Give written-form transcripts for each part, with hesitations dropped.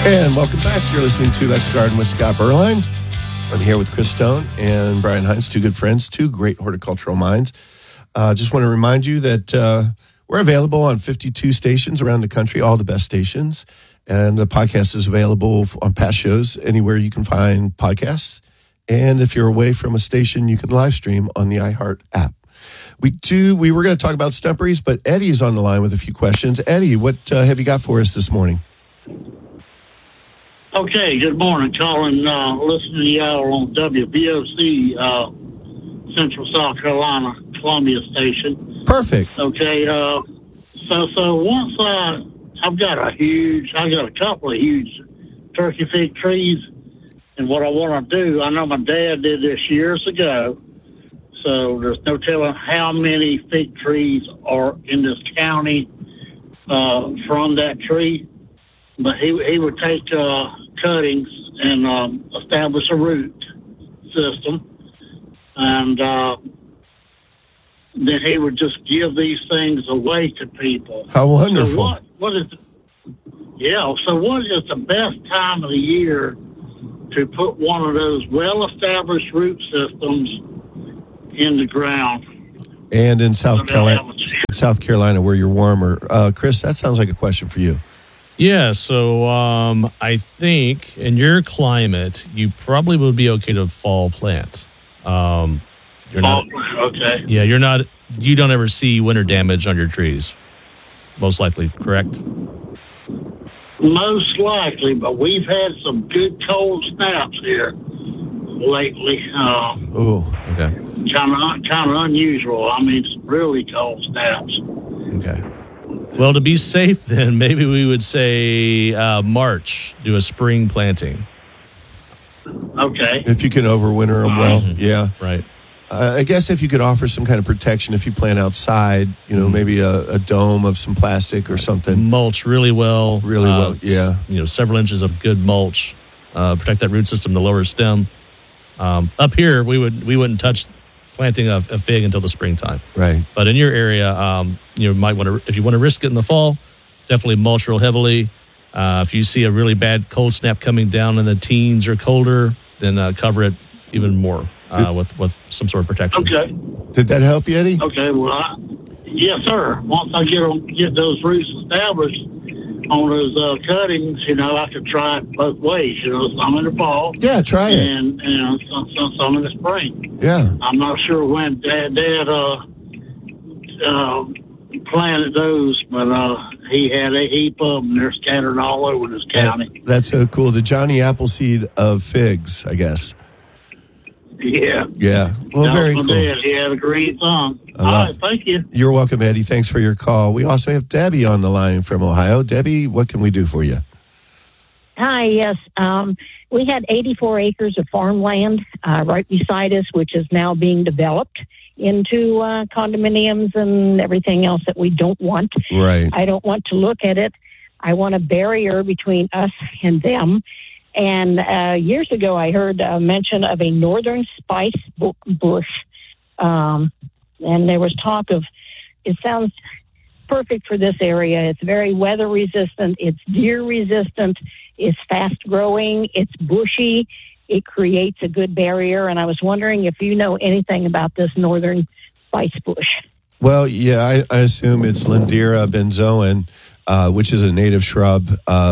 And welcome back. You're listening to Let's Garden with Scott Berline. I'm here with Chris Stone and Brian Hines, two good friends, two great horticultural minds. Just want to remind you that we're available on 52 stations around the country, all the best stations. And the podcast is available on past shows anywhere you can find podcasts. And if you're away from a station, you can live stream on the iHeart app. We were going to talk about stumperies, but Eddie's on the line with a few questions. Eddie, what have you got for us this morning? Okay, good morning, Colin. Listening to y'all on WBOC, Central South Carolina, Columbia Station. Perfect. Okay, so once I've got a couple of huge turkey fig trees, and what I want to do, I know my dad did this years ago, so there's no telling how many fig trees are in this county from that tree. But he would take cuttings and establish a root system, and then he would just give these things away to people. How wonderful! So what is the best time of the year to put one of those well-established root systems in the ground? And in South Carolina, where you're warmer, Chris, that sounds like a question for you. Yeah, so I think in your climate, you probably would be okay to fall plant. You're not okay. Yeah, you're not. You don't ever see winter damage on your trees, most likely, correct? Most likely, but we've had some good cold snaps here lately. Okay. Kind of unusual. I mean, it's really cold snaps. Okay. Well, to be safe, then maybe we would say March, do a spring planting. Okay. If you can overwinter them well, yeah. Right. I guess if you could offer some kind of protection if you plant outside, maybe a dome of some plastic or something. Mulch really well. Really well, yeah. Several inches of good mulch. Protect that root system, the lower stem. Up here, we wouldn't touch planting a fig until the springtime. Right. But in your area, you might want to, if you want to risk it in the fall, definitely mulch real heavily. If you see a really bad cold snap coming down in the teens or colder, then cover it even more with some sort of protection. Okay. Did that help you, Eddie? Okay. Well, yes, sir. Once I get those roots established on those cuttings, I could try it both ways. Some in the fall. Yeah, try it. And some in the spring. Yeah. I'm not sure when Dad planted those, but he had a heap of them. They're scattered all over this county. That's so cool. The Johnny Appleseed of figs, I guess. Yeah. Yeah. Well, very cool. Dad, he had a green thumb. All right, thank you. You're welcome, Eddie. Thanks for your call. We also have Debbie on the line from Ohio. Debbie, what can we do for you? Hi, yes. We had 84 acres of farmland right beside us, which is now being developed into condominiums and everything else that we don't want. Right. I don't want to look at it. I want a barrier between us and them. And years ago, I heard a mention of a northern spice bush. And there was talk of, it sounds perfect for this area. It's very weather resistant. It's deer resistant. It's fast growing. It's bushy. It creates a good barrier. And I was wondering if you know anything about this northern spice bush. Well, yeah, I assume it's Lindera benzoin, which is a native shrub.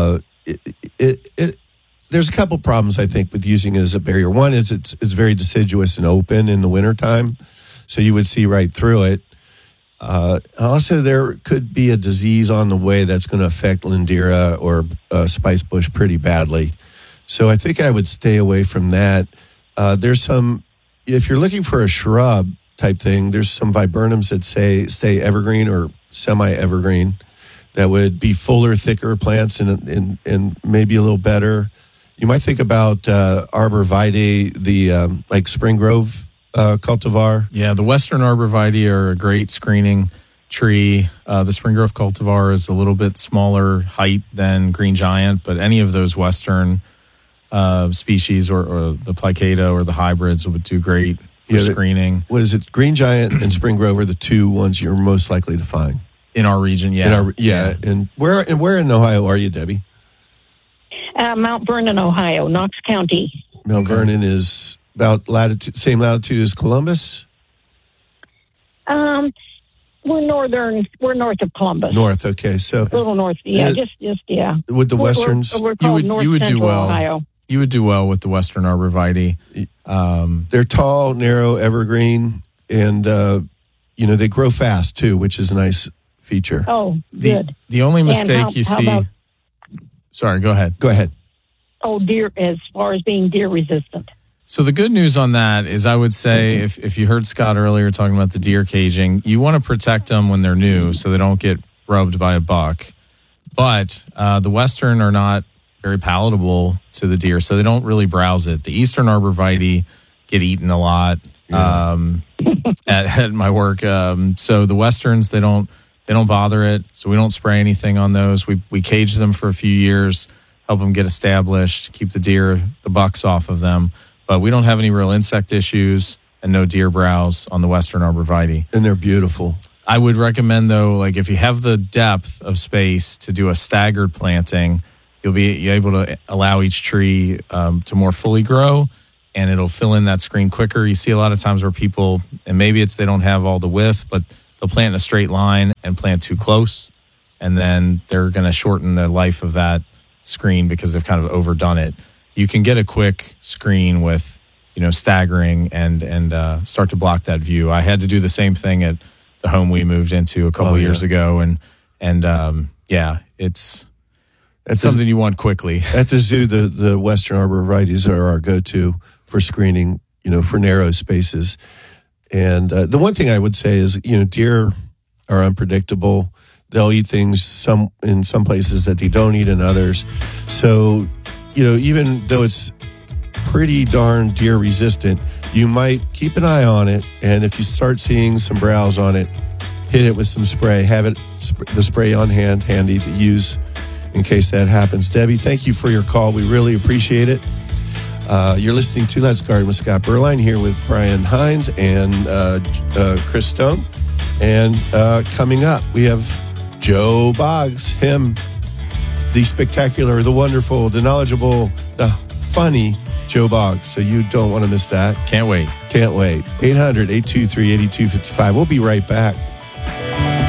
There's a couple problems, I think, with using it as a barrier. One is it's very deciduous and open in the wintertime, so you would see right through it. Also, there could be a disease on the way that's going to affect Lindera or spice bush pretty badly. So I think I would stay away from that. There's some, if you're looking for a shrub type thing, there's some viburnums that stay evergreen or semi-evergreen that would be fuller, thicker plants and maybe a little better. You might think about Arbor Vitae, the like Spring Grove cultivar. Yeah, the Western Arbor Vitae are a great screening tree. The Spring Grove cultivar is a little bit smaller height than Green Giant, but any of those Western species or the Plicata or the hybrids would do great for screening. What is it? Green Giant and Spring Grove are the two ones you're most likely to find. In our region, yeah. And where in Ohio are you, Debbie? Mount Vernon, Ohio, Knox County. Mount Vernon is about same latitude as Columbus? We're north of Columbus. North, okay. So A little north, yeah, just yeah. With the Westerns, We're called North you would do Central well. Ohio. You would do well with the Western Arborvitae. they're tall, narrow, evergreen, and they grow fast too, which is a nice feature. Oh, good. The only mistake you how see. about- Sorry, go ahead. Go ahead. Oh, deer, as far as being deer resistant. So the good news on that is I would say if you heard Scott earlier talking about the deer caging, you want to protect them when they're new so they don't get rubbed by a buck. But the Western are not very palatable to the deer, so they don't really browse it. The Eastern Arborvitae get eaten a lot at my work. So the Westerns, they don't bother it, so we don't spray anything on those. We cage them for a few years, help them get established, keep the bucks off of them. But we don't have any real insect issues and no deer browse on the Western Arborvitae. And they're beautiful. I would recommend, though, like if you have the depth of space to do a staggered planting, you'll be able to allow each tree to more fully grow, and it'll fill in that screen quicker. You see a lot of times where people, and maybe it's they don't have all the width, but they'll plant in a straight line and plant too close, and then they're going to shorten the life of that screen because they've kind of overdone it. You can get a quick screen with, staggering and start to block that view. I had to do the same thing at the home we moved into a couple years ago, and it's something you want quickly. At the zoo, the Western Arborvitaes are our go-to for screening, for narrow spaces. And the one thing I would say is, deer are unpredictable. They'll eat things in some places that they don't eat in others. So, even though it's pretty darn deer resistant, you might keep an eye on it. And if you start seeing some browse on it, hit it with some spray. Have the spray on hand, handy to use in case that happens. Debbie, thank you for your call. We really appreciate it. You're listening to Let's Garden with Scott Berline here with Brian Hines and Chris Stone. And coming up, we have Joe Boggs, him, the spectacular, the wonderful, the knowledgeable, the funny Joe Boggs. So you don't want to miss that. Can't wait. 800-823-8255. We'll be right back.